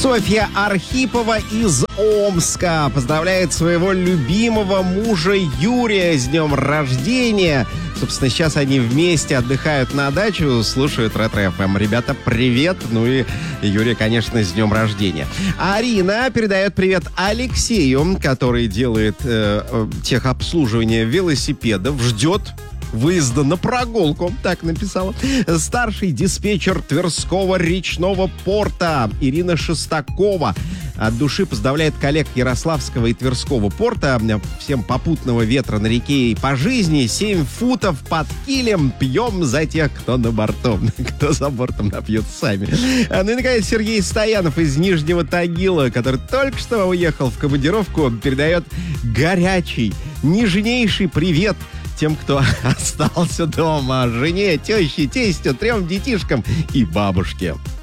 Софья Архипова из Омска поздравляет своего любимого мужа Юрия с днем рождения. Собственно, сейчас они вместе отдыхают на дачу, слушают Ретро-ФМ. Ребята, привет! Ну и Юрия, конечно, с днем рождения. Арина передает привет Алексею, который делает техобслуживание велосипедов, ждет выезда на прогулку, так написала. Старший диспетчер Тверского речного порта Ирина Шестакова от души поздравляет коллег Ярославского и Тверского порта. Всем попутного ветра на реке и по жизни. 7 футов под килем. Пьем за тех, кто на борту. Кто за бортом напьется сами. Ну и, наконец, Сергей Стоянов из Нижнего Тагила, который только что уехал в командировку, передает горячий, нежнейший привет тем, кто остался дома. Жене, теще, тестю, 3 детишкам и бабушке.